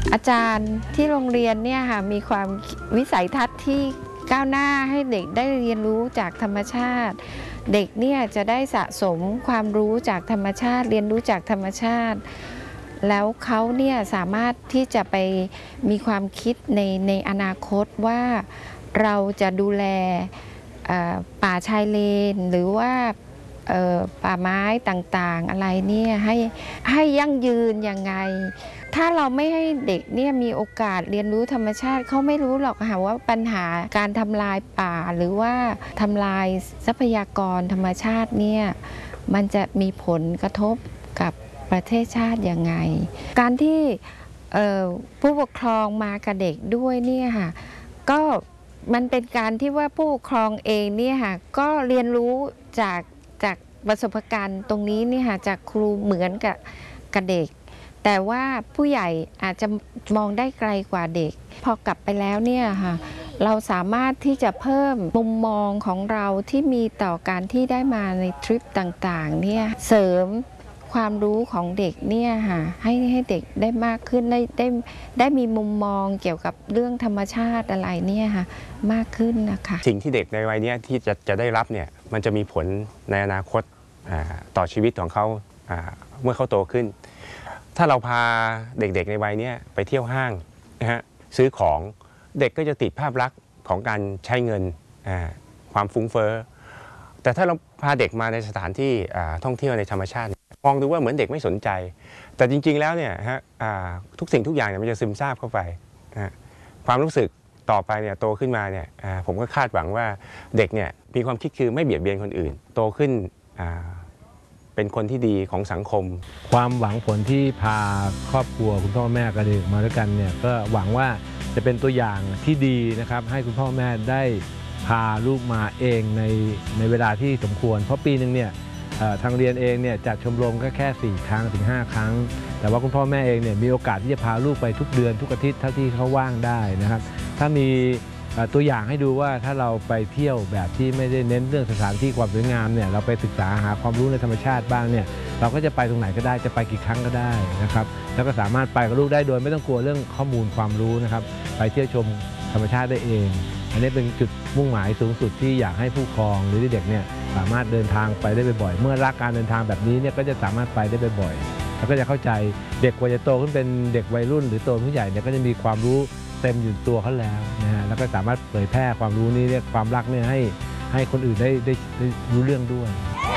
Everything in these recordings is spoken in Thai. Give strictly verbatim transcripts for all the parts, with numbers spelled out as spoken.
อาจารย์ที่โรงเรียนเนี่ยค่ะมีความวิสัยทัศน์ที่ก้าวหน้าให้เด็กได้เรียนรู้จากธรรมชาติเด็กเนี่ยจะได้สะสมความรู้จากธรรมชาติเรียนรู้จากธรรมชาติแล้วเขาเนี่ยสามารถที่จะไปมีความคิดในในอนาคตว่าเราจะดูแลป่าชายเลนหรือว่าป่าไม้ต่างๆอะไรเนี่ยให้ให้ยั่งยืนยังไงถ้าเราไม่ให้เด็กเนี่ยมีโอกาสเรียนรู้ธรรมชาติเขาไม่รู้หรอกค่ะว่าปัญหาการทำลายป่าหรือว่าทำลายทรัพยากรธรรมชาติเนี่ยมันจะมีผลกระทบกับประเทศชาติยังไงการที่ผู้ปกครองมากับเด็กด้วยเนี่ยค่ะก็มันเป็นการที่ว่าผู้ปกครองเองเนี่ยค่ะก็เรียนรู้จากจากประสบการณ์ตรงนี้เนี่ยค่ะจากครูเหมือนกับกับเด็กแต่ว่าผู้ใหญ่อาจจะมองได้ไกลกว่าเด็กพอกลับไปแล้วเนี่ยค่ะเราสามารถที่จะเพิ่มมุมมองของเราที่มีต่อการที่ได้มาในทริปต่างๆเนี่ยเสริมความรู้ของเด็กเนี่ยค่ะให้ให้เด็กได้มากขึ้นได้ได้ได้มีมุมมองเกี่ยวกับเรื่องธรรมชาติอะไรเนี่ยค่ะมากขึ้นนะคะสิ่งที่เด็กในวัยนี้ที่จะจะได้รับเนี่ยมันจะมีผลในอนาคตต่อชีวิตของเขาเมื่อเขาโตขึ้นถ้าเราพาเด็กๆในวัยนี้ไปเที่ยวห้างนะฮะซื้อของเด็กก็จะติดภาพลักษณ์ของการใช้เงินความฟุ้งเฟ้อแต่ถ้าเราพาเด็กมาในสถานที่ท่องเที่ยวในธรรมชาติมองดูว่าเหมือนเด็กไม่สนใจแต่จริงๆแล้วเนี่ยฮะทุกสิ่งทุกอย่างเนี่ยมันจะซึมซาบเข้าไปความรู้สึกต่อไปเนี่ยโตขึ้นมาเนี่ยผมก็คาดหวังว่าเด็กเนี่ยมีความคิดคือไม่เบียดเบียนคนอื่นโตขึ้นเป็นคนที่ดีของสังคมความหวังผลที่พาครอบครัวคุณพ่อแม่กับเด็กมาด้วยกันเนี่ยก็หวังว่าจะเป็นตัวอย่างที่ดีนะครับให้คุณพ่อแม่ได้พาลูกมาเองในในเวลาที่สมควรเพราะปีหนึ่งเนี่ยทางเรียนเองเนี่ยจัดชมรมก็แค่สี่ครั้งถึงห้าครั้งแต่ว่าคุณพ่อแม่เองเนี่ยมีโอกาสที่จะพาลูกไปทุกเดือนทุกอาทิตย์เท่าที่เขาว่างได้นะครับถ้ามีตัวอย่างให้ดูว่าถ้าเราไปเที่ยวแบบที่ไม่ได้เน้นเรื่องสถานที่ความสวยงามเนี่ยเราไปศึกษาหาความรู้ในธรรมชาติบ้างเนี่ยเราก็จะไปตรงไหนก็ได้จะไปกี่ครั้งก็ได้นะครับแล้วก็สามารถไปกับลูกได้โดยไม่ต้องกลัวเรื่องข้อมูลความรู้นะครับไปเที่ยวชมธรรมชาติได้เองอันนี้เป็นจุดมุ่งหมายสูงสุดที่อยากให้ผู้ปกครองหรือเด็กเนี่ยสามารถเดินทางไปได้บ่อยๆเมื่อรักการเดินทางแบบนี้เนี่ยก็จะสามารถไปได้บ่อยๆแล้วก็จะเข้าใจเด็กกว่าจะโตขึ้นเป็นเด็กวัยรุ่นหรือโตผู้ใหญ่เนี่ยก็จะมีความรู้เต็มอยู่ตัวเขาแล้วนะฮะแล้วก็สามารถเผยแพร่ความรู้นี้เรียกความรักเนี่ยให้ให้คนอื่นได้ได้รู้เรื่องด้วย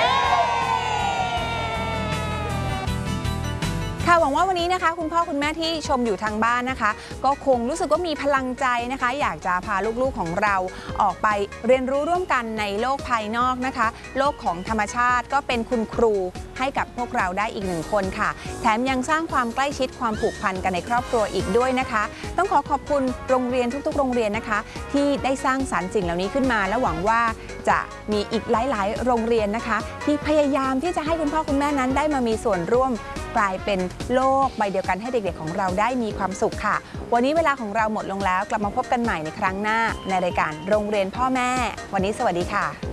ค่ะหวังว่าวันนี้นะคะคุณพ่อคุณแม่ที่ชมอยู่ทางบ้านนะคะก็คงรู้สึกว่ามีพลังใจนะคะอยากจะพาลูกๆของเราออกไปเรียนรู้ร่วมกันในโลกภายนอกนะคะโลกของธรรมชาติก็เป็นคุณครูให้กับพวกเราได้อีกหนึ่งคนค่ะแถมยังสร้างความใกล้ชิดความผูกพันกันในครอบครัวอีกด้วยนะคะต้องขอขอบคุณโรงเรียนทุกๆโรงเรียนนะคะที่ได้สร้างสรรค์สิ่งเหล่านี้ขึ้นมาและหวังว่าจะมีอีกหลายๆโรงเรียนนะคะที่พยายามที่จะให้คุณพ่อคุณแม่นั้นได้มามีส่วนร่วมกลายเป็นโลกใบเดียวกันให้เด็กๆของเราได้มีความสุขค่ะวันนี้เวลาของเราหมดลงแล้วกลับมาพบกันใหม่ในครั้งหน้าในรายการโรงเรียนพ่อแม่วันนี้สวัสดีค่ะ